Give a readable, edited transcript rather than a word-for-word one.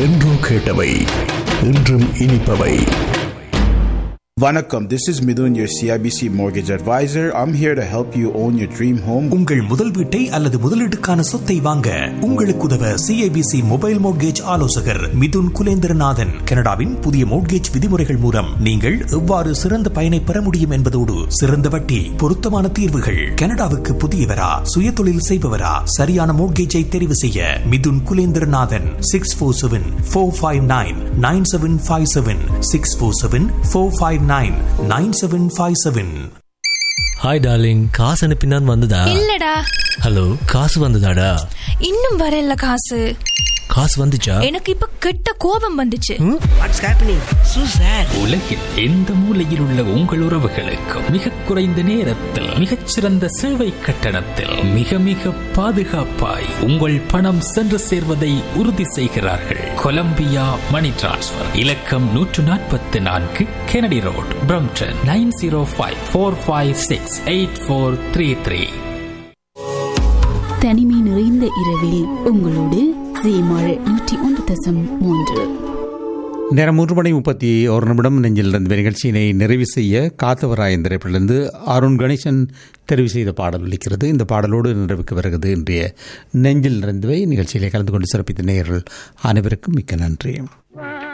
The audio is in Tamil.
என்றோ கேட்டவை இன்றும் இனிப்பவை. Vanakkam, this is Midun, your CIBC mortgage advisor. I'm here to help you own your dream home. உங்கள் முதல் வீட்டை அல்லது முதலீட்டுக்கான சொத்தை வாங்க உங்களுக்கு உதவ CIBC மொபைல் மோட்கேஜ் ஆலோசகர் மிதுன் குலேந்திரநாதன். கனடாவின் புதிய மோட்கேஜ் விதிமுறைகள் மூலம் நீங்கள் எவ்வாறு சிறந்த பயனை பெற முடியும் என்பதோடு சிறந்த வட்டி, பொருத்தமான தீர்வுகள். கனடாவுக்கு புதியவரா, சுயதொழில் செய்பவரா, சரியான மோட்கேஜை தெரிவு செய்ய மிதுன் குலேந்திரநாதன் 647-459-9757 647-459-9757. ஹாய் டார்லிங், காசு அனுப்பினான் வந்ததா? இல்லடா. ஹலோ, காசு வந்ததாடா? இன்னும் வரல. காசு வந்துச்சா? எனக்கு இப்ப கெட்ட கோபம் வந்துச்சு. What's happening சூசர்? உலகில் எந்த மூலையில் உள்ள உங்கள் உறவுகளுக்கு மிக குறைந்த நேரத்தில் மிகச்சிறந்த சேவை கட்டணத்தில் மிக மிக பாதுகாப்பாய் உங்கள் பணம் சென்று சேர்வதை உறுதி செய்கிறார்கள். கொலம்பியா மணி டிரான்ஸ்ஃபர் இலக்கம் 144 கெனடி ரோட், பிரம்டன் 9054568433. தனிமை நிறைந்த இரவில் உங்களோடு சீமாழ் 101.3. நேரம் 3:31 நெஞ்சிலிருந்து நிகழ்ச்சியினை நிறைவு செய்ய காத்தவராயன் திரைப்படத்திலிருந்து அருண் கணேசன் தெரிவு செய்த பாடல் ஒலிக்கிறது. இந்த பாடலோடு நிறைவுக்கு வருகிறது இன்றைய நெஞ்சில் நிறைந்தவை. நிகழ்ச்சியிலே கலந்து கொண்டு சிறப்பித்த நேயர்கள் அனைவருக்கும் மிக்க நன்றி.